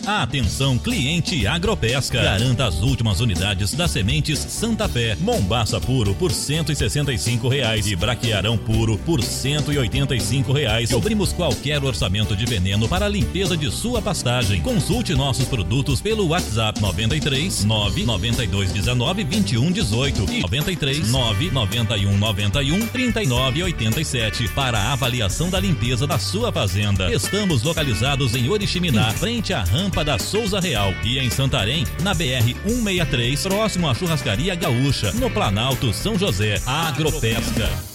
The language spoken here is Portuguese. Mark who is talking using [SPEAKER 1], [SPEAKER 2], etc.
[SPEAKER 1] Atenção, cliente Agropesca. Garanta as últimas unidades das sementes Santa Fé. Mombaça puro por R$165 e braquiarão puro por R$185. Cobrimos qualquer orçamento de veneno para a limpeza de sua pastagem. Consulte nossos produtos pelo WhatsApp 93 992 19 21 18 e 93 991 91 39 87 para a avaliação da limpeza da sua fazenda. Estamos localizados em Oriximiná, frente à rampa da Souza Real, e em Santarém, na BR 163, próximo à Churrascaria Gaúcha, no Planalto São José. Agropesca.